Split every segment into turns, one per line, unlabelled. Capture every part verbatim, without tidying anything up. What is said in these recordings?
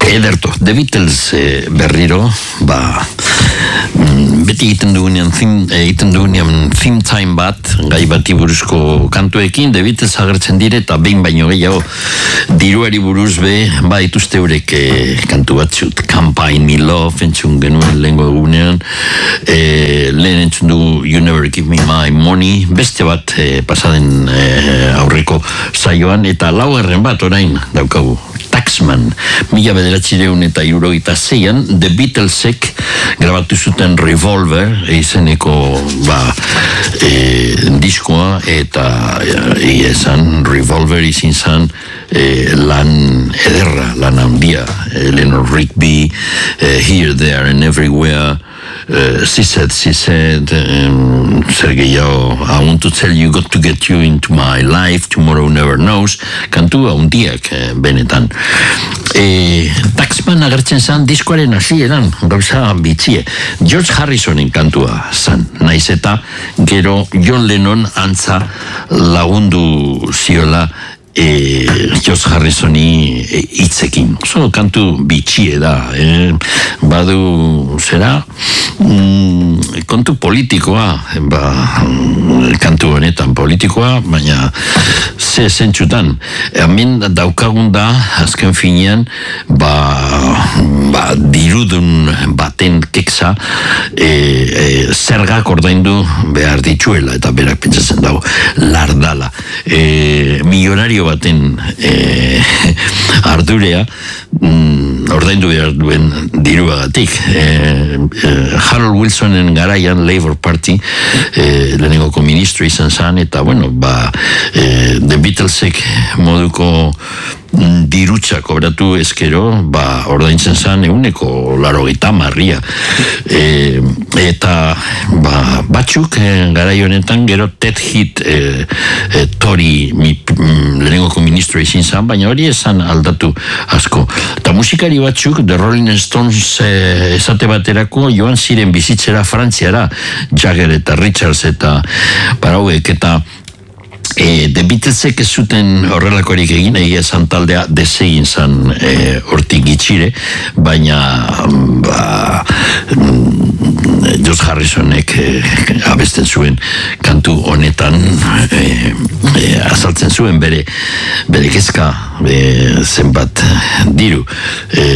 Ederto, The Beatles eh, berriro, ba, mm, beti egiten dugunean theme, egiten dugunean theme time bat, gai bati buruzko kantuekin, The Beatles agertzen dire, eta behin baino gehiago diruari buruz be, ba, ituzte eurek eh, kantu batzut, Campaign Me Love, entzun genuen lehenko egunean, eh, lehen entzun du You Never Give Me My Money, beste bat eh, pasaden eh, aurreko saioan, eta laugarren bat orain daukagu, Taxman, mila bederatzireun eta irurogeita zeian, The Beatlesek grabatu zuten Revolver, izeneko ba, e, diskoa, eta egia esan Revolver izin zan e, lan ederra, lan handia, Eleanor Rigby, e, Here, There and Everywhere. Uh, she said, she said, um, Sergeio, I want to tell you, got to get you into my life, tomorrow never knows, kantu haundiak, eh, benetan. Eh, Taxman agertzen zan, diskoaren hasieran, gauza bitzie. George Harrisonen kantua zan, naiz eta gero John Lennon antza lagundu ziola E, George Harrisoni hitzekin. Oso kantu bitxie da. E, badu, zera, mm, kontu politikoa, ba, kantu honetan politikoa, baina ze zentsutan. Hemen daukagun da, azken finean, ba, ba dirudun baten keksa, e, e, zergak ordaindu behar dituela, eta berak pentsatzen dago, lardala. E, milionario baten eh, ardurea mm, ordaindu behar duen diruagatik. Eh, eh, Harold Wilsonen garaian Labour Party eh, lehenengoko ministro izan zan, eta bueno, ba, eh, The Beatlesek moduko dirutza kobratu ezkero, ba, ordaintzen zan eguneko larogeita marria. E, eta ba, batzuk e, garai honetan gero Ted Heath e, e, Tory mi, m, lehenengoko ministro izin zan, baina hori esan aldatu asko. Eta musikari batzuk The Rolling Stones e, esate baterako joan ziren bizitzera Frantziara, Jagger eta Richards eta parauek, eta E, The Beatlesek ez zuten horrelakorik egin, egia esan taldea desegin zan e, hortik gitxire, baina ba, George Harrisonek e, abesten zuen kantu honetan e, e, azaltzen zuen bere bere kezka e, zenbat diru e,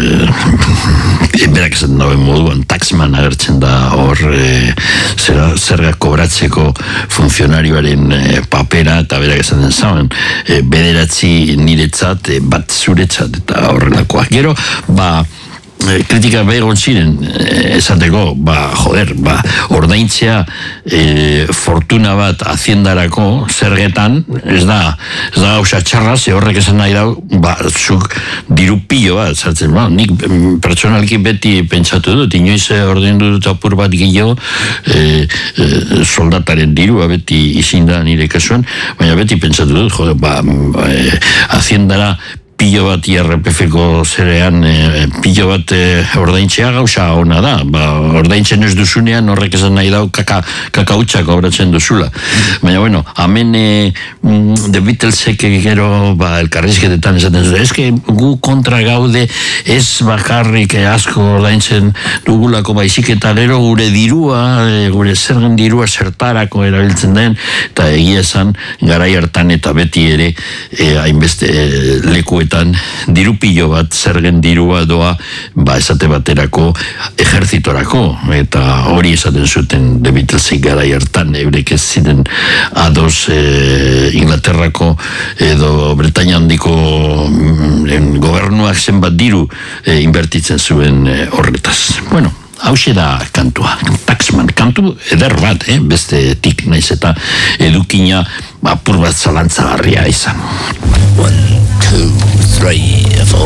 e, berak esaten dauen moduan Taxman agertzen da hor e, zera, zerga kobratzeko funtzionarioaren e, papera, eta berak esaten zauen e, bederatzi niretzat e, bat zuretzat eta horrelakoak. Gero, ba kritika begon ziren esateko, ba, joder, ba, ordaintzea e, fortuna bat haziendarako zergetan, ez da, ez da gauza txarra, ze horrek esan nahi dau, ba, zuk diru pilo bat, zartzen, ba, nik pertsonalki beti pentsatu dut, inoiz ordaindu dut apur bat gehiago, e, e, soldataren dirua beti izin da nire kasuan, baina beti pentsatu dut, joder, ba, e, haziendara pilo bat I R P F-ko zerean e, pilo bat e, ordaintzea gauza ona da. Ba, ordaintzen ez duzunean horrek esan nahi dau kaka, kakautxak obratzen duzula. Baina, bueno, hemen e, The Beatlesek gero ba, elkarrizketetan esaten zuen. Ez que gu kontra gaude ez bakarrik e, asko ordaintzen dugulako baizik eta gero gure dirua, e, gure zergen dirua zertarako erabiltzen den, eta egia esan garai hartan eta beti ere e, hainbeste e, leku diru pilo bat zergen dirua doa ba esate baterako ejertzitorako, eta hori esaten zuten The Beatlesek garai hartan eurek ez ziren ados e, Inglaterrako edo Bretaña handiko mm, gobernuak zenbat diru e, inbertitzen zuen e, horretaz. Bueno, hauxe da kantua, Taxman, kantu eder bat, eh? Beste tik naiz eta edukina apur bat zalantzagarria izan.
One, two, three, four.